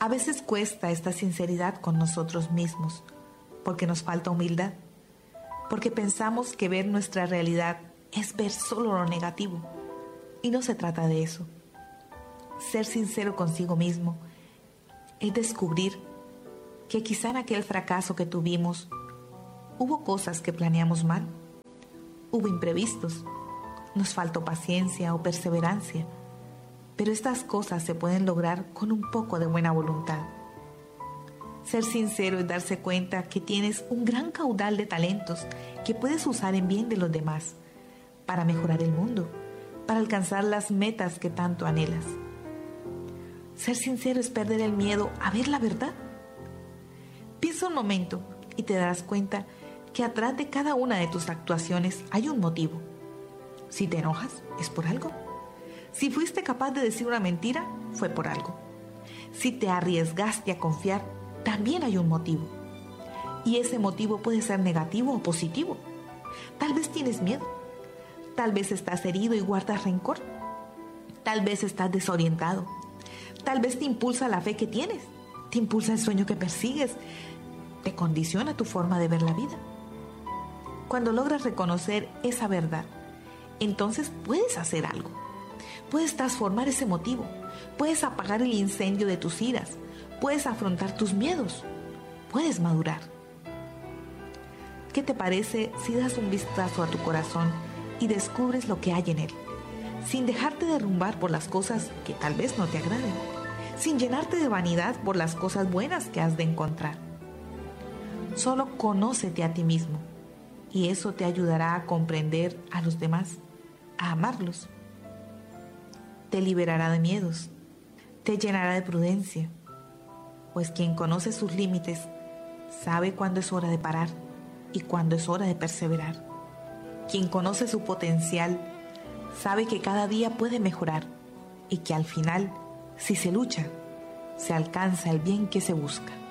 A veces cuesta esta sinceridad con nosotros mismos, porque nos falta humildad, porque pensamos que ver nuestra realidad es ver solo lo negativo, y no se trata de eso. Ser sincero consigo mismo es descubrir que quizá en aquel fracaso que tuvimos hubo cosas que planeamos mal, hubo imprevistos, nos faltó paciencia o perseverancia, pero estas cosas se pueden lograr con un poco de buena voluntad. Ser sincero es darse cuenta que tienes un gran caudal de talentos que puedes usar en bien de los demás, para mejorar el mundo, para alcanzar las metas que tanto anhelas. Ser sincero es perder el miedo a ver la verdad. Piensa un momento y te darás cuenta que atrás de cada una de tus actuaciones hay un motivo. Si te enojas, es por algo. Si fuiste capaz de decir una mentira, fue por algo. Si te arriesgaste a confiar, también hay un motivo. Y ese motivo puede ser negativo o positivo. Tal vez tienes miedo. Tal vez estás herido y guardas rencor. Tal vez estás desorientado. Tal vez te impulsa la fe que tienes. Te impulsa el sueño que persigues. Te condiciona tu forma de ver la vida. Cuando logras reconocer esa verdad, entonces puedes hacer algo. Puedes transformar ese motivo. Puedes apagar el incendio de tus iras. Puedes afrontar tus miedos. Puedes madurar. ¿Qué te parece si das un vistazo a tu corazón y descubres lo que hay en él? Sin dejarte derrumbar por las cosas que tal vez no te agraden. Sin llenarte de vanidad por las cosas buenas que has de encontrar. Solo conócete a ti mismo y eso te ayudará a comprender a los demás, a amarlos. Te liberará de miedos, te llenará de prudencia, pues quien conoce sus límites sabe cuándo es hora de parar y cuándo es hora de perseverar. Quien conoce su potencial sabe que cada día puede mejorar y que al final, si se lucha, se alcanza el bien que se busca.